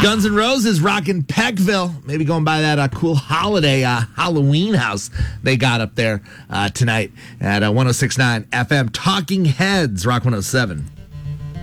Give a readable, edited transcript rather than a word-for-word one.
Guns N' Roses rocking Peckville. Maybe going by that cool holiday Halloween house they got up there tonight at 106.9 FM. Talking Heads, Rock 107.